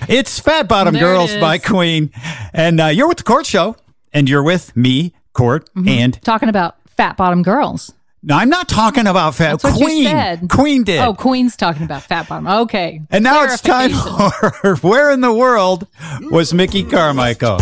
It's Fat Bottom There Girls it is. by Queen. And you're with the Court Show. And you're with me, Court, and... Talking about fat bottom girls. No, I'm not talking about fat... That's what Queen. you said. Queen did. Oh, Queen's talking about fat bottom. Okay. And now it's time for Where in the World Was Mickey Carmichael?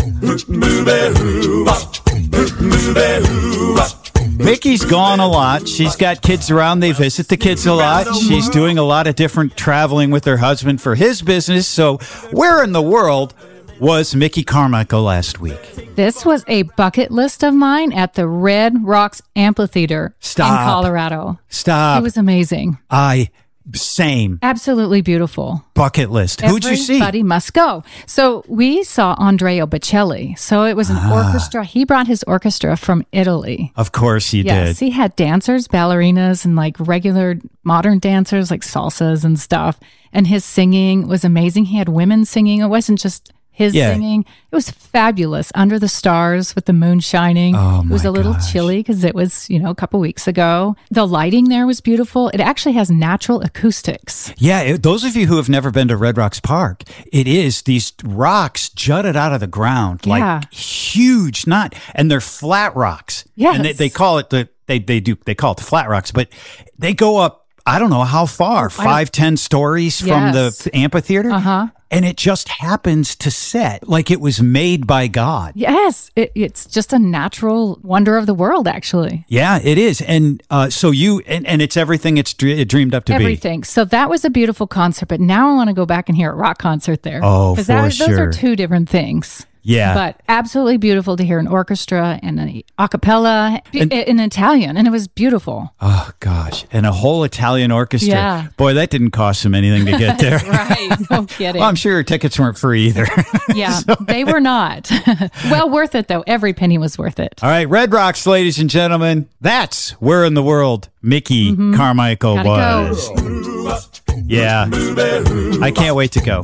Mickey's gone a lot. She's got kids around. They visit the kids a lot. She's doing a lot of different traveling with her husband for his business. So where in the world was Mickey Carmichael last week? This was a bucket list of mine at the Red Rocks Amphitheater in Colorado. Stop. It was amazing. Same. Absolutely beautiful. Bucket list. Who'd you see? Everybody must go. So we saw Andrea Bocelli. So it was an orchestra. He brought his orchestra from Italy. Of course he Yes, did. he had dancers, ballerinas, and like regular modern dancers like salsas and stuff. And his singing was amazing. He had women singing. It wasn't just his singing. It was fabulous. Under the stars with the moon shining. Oh, it was my a little gosh. chilly because it was, a couple weeks ago. The lighting there was beautiful. It actually has natural acoustics. Yeah, those of you who have never been to Red Rocks Park, it is these rocks jutted out of the ground, Yeah. like huge, and they're flat rocks. Yes. And they call it they call it the flat rocks, but they go up, I don't know how far, 5-10 stories from Yes. the amphitheater. Uh-huh. And it just happens to set like it was made by God. Yes, it's just a natural wonder of the world, actually. Yeah, it is. And so and it's everything it dreamed up to Everything. So that was a beautiful concert, but now I want to go back and hear a rock concert there. Oh, 'Cause for those sure. are two different things. Yeah. But absolutely beautiful to hear an orchestra and an a cappella in Italian, and it was beautiful. Oh, gosh. And a whole Italian orchestra. Yeah. Boy, that didn't cost them anything to get there. Right. No kidding. Well, I'm sure your tickets weren't free either. Yeah, they were not. Well, worth it, though. Every penny was worth it. All right, Red Rocks, ladies and gentlemen. That's where in the world Mickey Carmichael Gotta was. go. Yeah. I can't wait to go.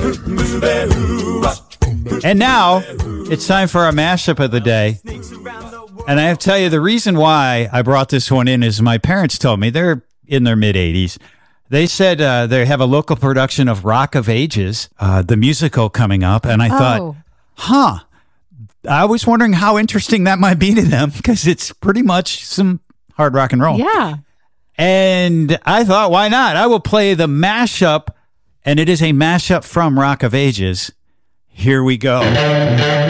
And now it's time for our mashup of the day. And I have to tell you, the reason why I brought this one in is my parents told me, they're in their mid-80s. They said they have a local production of Rock of Ages, the musical coming up. And I thought, I was wondering how interesting that might be to them because it's pretty much some hard rock and roll. Yeah. And I thought, why not? I will play the mashup, and it is a mashup from Rock of Ages. Here we go.